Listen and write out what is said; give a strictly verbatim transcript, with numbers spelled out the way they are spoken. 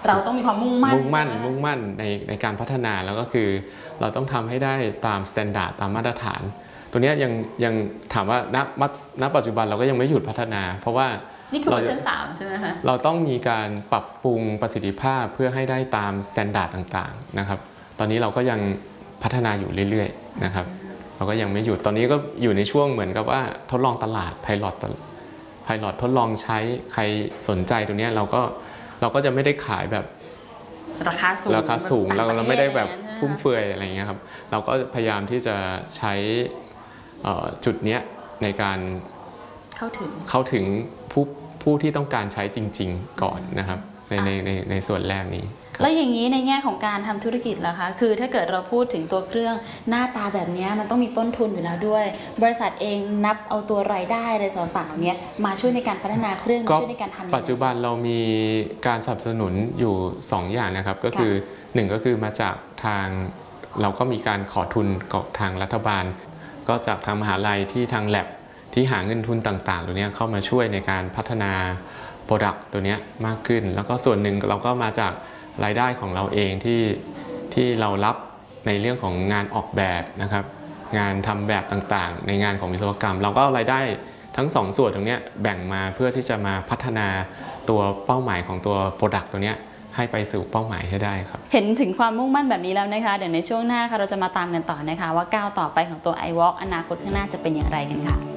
เราต้องมีความมุ่งมั่นมุ่งมั่นมุ่งมั่นในในการพัฒนาแล้วก็คือเราต้องทำให้ได้ตามมาตรฐานตามมาตรฐานตัวนี้ยังยังถามว่าณณปัจจุบันเราก็ยังไม่หยุดพัฒนาเพราะว่านี่คือเวอร์ชันสามใช่ไหมคะเราต้องมีการปรับปรุงประสิทธิภาพเพื่อให้ได้ตามมาตรฐานต่างๆนะครับตอนนี้เราก็ยังพัฒนาอยู่เรื่อยๆนะครับเราก็ยังไม่หยุดตอนนี้ก็อยู่ในช่วงเหมือนกับว่าทดลองตลาดไพลอตไพลอตทดลองใช้ใครสนใจตัวนี้เราก็เราก็จะไม่ได้ขายแบบราคาสูงราคาสูงเราเราไม่ได้แบบฟุ่มเฟือยอะไรเงี้ยครับเราก็พยายามที่จะใช้จุดนี้ในการเข้าถึงเข้าถึงผู้ผู้ที่ต้องการใช้จริงๆก่อนนะครับในในในในส่วนแรกนี้แล้วอย่างนี้ในแง่ของการทำธุรกิจล่ะคะคือถ้าเกิดเราพูดถึงตัวเครื่องหน้าตาแบบนี้มันต้องมีต้นทุนอยู่แล้วด้วยบริษัทเองนับเอาตัวรายได้อะไรต่างๆเหล่านี้มาช่วยในการพัฒนาเครื่องมาช่วยในการทำปัจจุบันเรามีการสนับสนุนอยู่สองอย่างนะครับก็คือหนึ่งก็คือมาจากทางเราก็มีการขอทุนกับทางรัฐบาลก็จากทางมหาลัยที่ทางแลบที่หาเงินทุนต่างๆตัวนี้เข้ามาช่วยในการพัฒนาโปรดักต์ตัวนี้มากขึ้นแล้วก็ส่วนหนึ่งเราก็มาจากรายได้ของเราเองที่ที่เรารับในเรื่องของงานออกแบบนะครับงานทำแบบต่างๆในงานของวิศวกรรมเราก็เอารายได้ทั้งสองส่วนตรงนี้แบ่งมาเพื่อที่จะมาพัฒนาตัวเป้าหมายของตัวโปรดักต์ตัวนี้ให้ไปสู่เป้าหมายให้ได้ครับเห็นถึงความมุ่งมั่นแบบนี้แล้วนะคะเดี๋ยวในช่วงหน้าค่ะเราจะมาตามกันต่อนะคะว่าก้าวต่อไปของตัว ไอ วอล์ก อนาคตข้างหน้าจะเป็นอย่างไรกันค่ะ